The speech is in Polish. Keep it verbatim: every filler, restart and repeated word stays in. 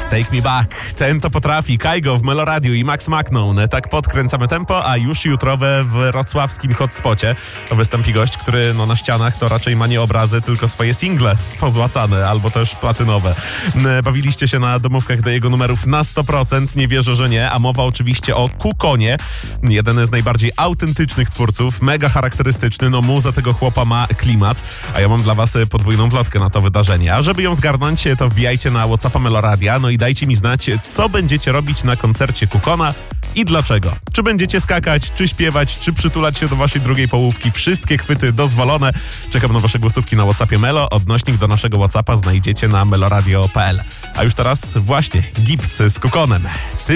Take Me Back. Ten to potrafi. Kaigo w Meloradiu i Max Macnon. Tak podkręcamy tempo, a już jutrowe w wrocławskim hotspocie wystąpi gość, który no, na ścianach to raczej ma nie obrazy, tylko swoje single pozłacane albo też platynowe. Bawiliście się na domówkach do jego numerów na sto procent, nie wierzę, że nie, a mowa oczywiście o Kukonie. Jeden z najbardziej autentycznych twórców, mega charakterystyczny, no muza tego chłopa ma klimat, a ja mam dla was podwójną wlotkę na to wydarzenie. A żeby ją zgarnąć, to wbijajcie na WhatsAppa Meloradia, no i dajcie mi znać, co będziecie robić na koncercie Kukona i dlaczego. Czy będziecie skakać, czy śpiewać, czy przytulać się do waszej drugiej połówki. Wszystkie chwyty dozwolone. Czekam na wasze głosówki na WhatsAppie Melo. Odnośnik do naszego WhatsAppa znajdziecie na meloradio kropka p l. A już teraz właśnie Gips z Kukonem. Ty